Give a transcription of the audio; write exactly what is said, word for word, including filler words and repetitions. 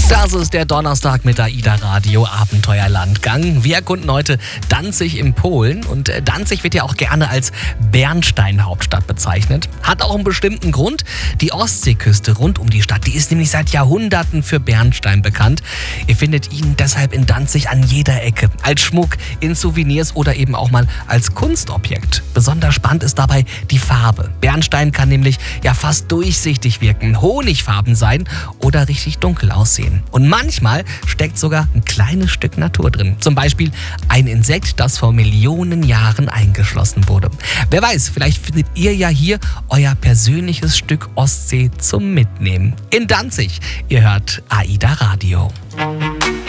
Das ist der Donnerstag mit AIDA Radio Abenteuerlandgang. Wir erkunden heute Danzig in Polen und Danzig wird ja auch gerne als Bernsteinhauptstadt bezeichnet. Hat auch einen bestimmten Grund. Die Ostseeküste rund um die Stadt, die ist nämlich seit Jahrhunderten für Bernstein bekannt. Ihr findet ihn deshalb in Danzig an jeder Ecke. Als Schmuck, in Souvenirs oder eben auch mal als Kunstobjekt. Besonders spannend ist dabei die Farbe. Bernstein kann nämlich ja fast durchsichtig wirken, honigfarben sein oder richtig dunkel aussehen. Und manchmal steckt sogar ein kleines Stück Natur drin. Zum Beispiel ein Insekt, das vor Millionen Jahren eingeschlossen wurde. Wer weiß, vielleicht findet ihr ja hier euer persönliches Stück Ostsee zum Mitnehmen. In Danzig. Ihr hört AIDA Radio.